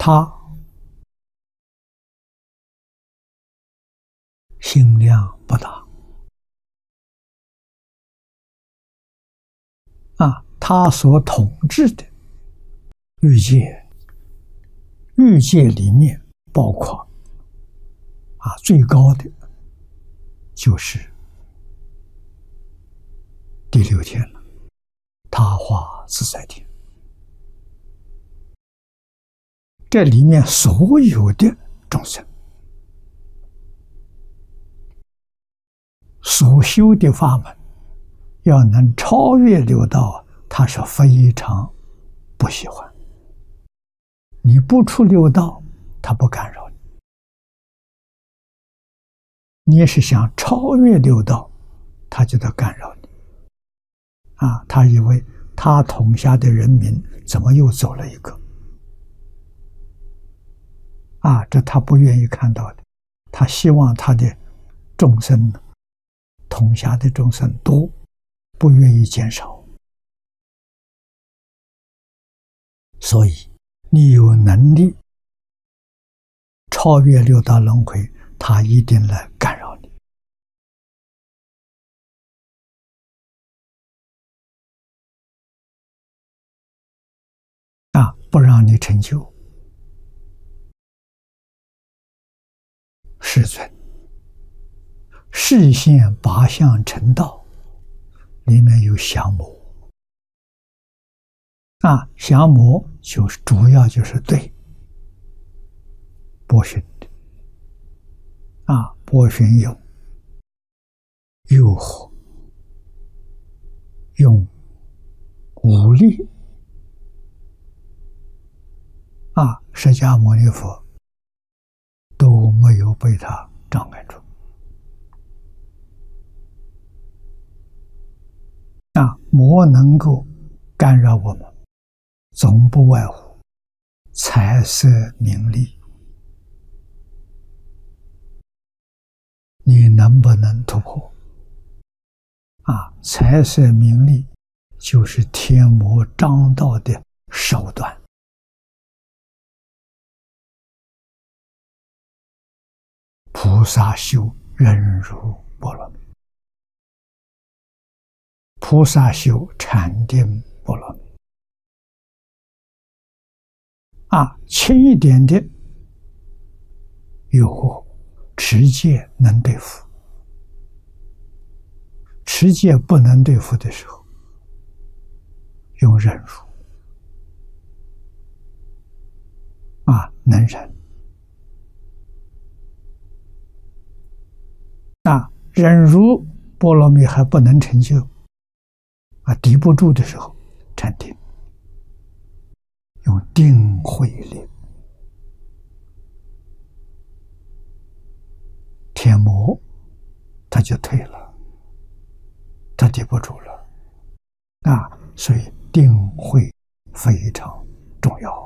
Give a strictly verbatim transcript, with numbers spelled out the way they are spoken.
他心量不大啊，他所统治的欲界，欲界里面包括啊最高的就是第六天了，他化自在天。这里面所有的众生所修的法门，要能超越六道，他是非常不喜欢。你不出六道，他不干扰你。你也是想超越六道，他就得干扰你。啊，他以为他统下的人民怎么又走了一个？啊，这他不愿意看到的。他希望他的众生统下的众生多，不愿意减少。所以你有能力超越六道轮回，他一定来干扰你。啊，不让你成就。世尊示现八相成道，里面有降魔。啊，降魔就是主要就是对波旬的。啊，波旬用诱惑，用武力。啊，释迦牟尼佛都没有被他障碍住。啊，魔能够干扰我们，总不外乎财色名利。你能不能突破？啊，财色名利就是天魔张道的手段。菩萨修忍辱波罗蜜，菩萨修禅定波罗蜜。啊，轻一点的诱惑，持戒能对付；持戒不能对付的时候，用忍辱。啊，能忍。啊，忍辱波罗蜜还不能成就，啊，抵不住的时候，禅定，用定慧力，天魔他就退了，他抵不住了。啊，所以定慧非常重要。